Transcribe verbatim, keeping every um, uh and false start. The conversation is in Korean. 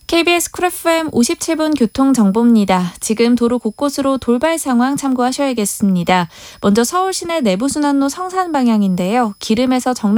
케이비에스 쿨 에프엠 오십칠 분 교통정보입니다. 지금 도로 곳곳으로 돌발 상황 참고하셔야겠습니다. 먼저 서울 시내 내부순환로 성산 방향인데요. 기름에서 정릉